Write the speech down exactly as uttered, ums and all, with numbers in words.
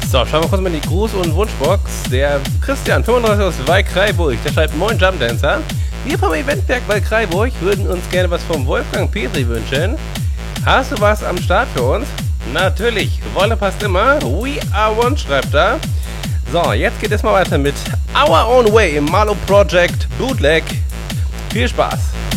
So, schauen wir kurz mal in die Gruß- und Wunschbox. Der Christian fünfunddreißig aus Waldkraiburg, der schreibt: Moin Jumpdancer. Wir vom Eventwerk Waldkraiburg würden uns gerne was vom Wolfgang Petri wünschen. Hast du was am Start für uns? Natürlich, Wolle passt immer. We are one, schreibt er. So, jetzt geht es mal weiter mit Our Own Way im Malo Project Bootleg. Viel Spaß!